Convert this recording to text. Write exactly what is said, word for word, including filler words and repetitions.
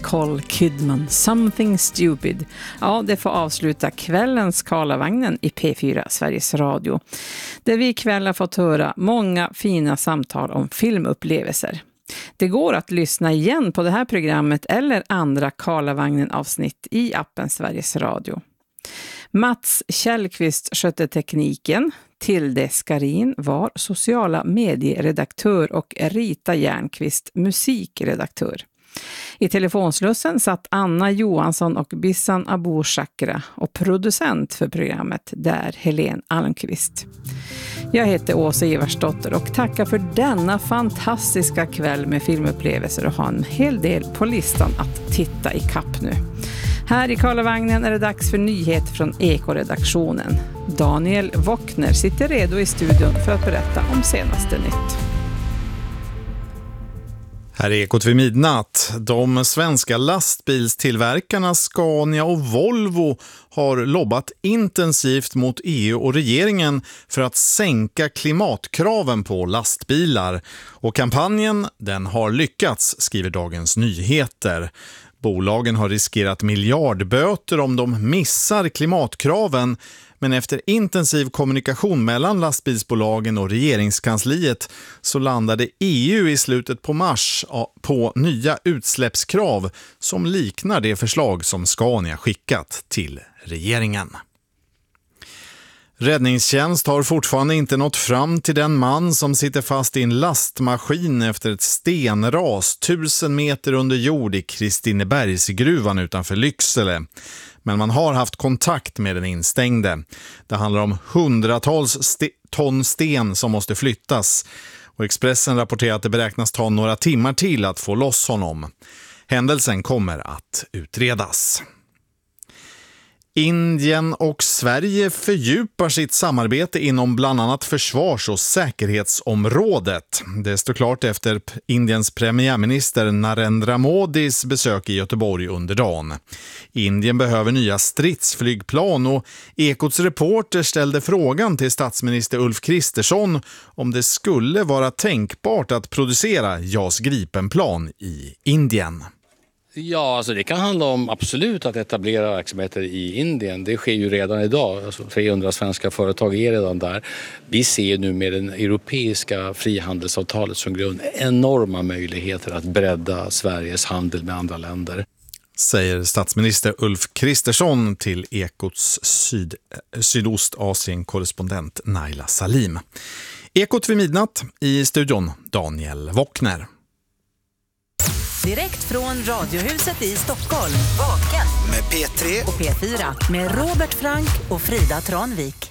Nicole Kidman, Something Stupid. Ja, det får avsluta kvällens Karlavagnen i P fyra Sveriges Radio. Där vi ikväll har fått höra många fina samtal om filmupplevelser. Det går att lyssna igen på det här programmet eller andra Karlavagnen-avsnitt i appen Sveriges Radio. Mats Källqvist skötte tekniken, Tilde Skarin var sociala medieredaktör och Rita Järnqvist musikredaktör. I telefonslussen satt Anna Johansson och Bissan Abu Shakra och producent för programmet där Helene Almqvist. Jag heter Åsa Ivarsdotter och tackar för denna fantastiska kväll med filmupplevelser och har en hel del på listan att titta i kapp nu. Här i Karlavagnen är det dags för nyheter från Eko-redaktionen. Daniel Wockner sitter redo i studion för att berätta om senaste nytt. Här är Ekot vid midnatt. De svenska lastbilstillverkarna Scania och Volvo har lobbat intensivt mot E U och regeringen för att sänka klimatkraven på lastbilar. Och kampanjen, den har lyckats, skriver Dagens Nyheter. Bolagen har riskerat miljardböter om de missar klimatkraven, men efter intensiv kommunikation mellan lastbilsbolagen och regeringskansliet så landade E U i slutet på mars på nya utsläppskrav som liknar det förslag som Scania skickat till regeringen. Räddningstjänst har fortfarande inte nått fram till den man som sitter fast i en lastmaskin efter ett stenras tusen meter under jord i Kristinebergsgruvan utanför Lycksele. Men man har haft kontakt med den instängde. Det handlar om hundratals st- ton sten som måste flyttas. Och Expressen rapporterar att det beräknas ta några timmar till att få loss honom. Händelsen kommer att utredas. Indien och Sverige fördjupar sitt samarbete inom bland annat försvars- och säkerhetsområdet. Det står klart efter Indiens premiärminister Narendra Modis besök i Göteborg under dagen. Indien behöver nya stridsflygplan och Ekots reporter ställde frågan till statsminister Ulf Kristersson om det skulle vara tänkbart att producera J A S Gripenplan i Indien. Ja, alltså det kan handla om absolut att etablera verksamheter i Indien. Det sker ju redan idag. Alltså trehundra svenska företag är redan där. Vi ser nu med det europeiska frihandelsavtalet som grund enorma möjligheter att bredda Sveriges handel med andra länder. Säger statsminister Ulf Kristersson till Ekots syd, Sydostasien-korrespondent Naila Salim. Ekot vid midnatt, i studion Daniel Wockner. Direkt från Radiohuset i Stockholm. Vaken med P tre och P fyra med Robert Frank och Frida Tranvik.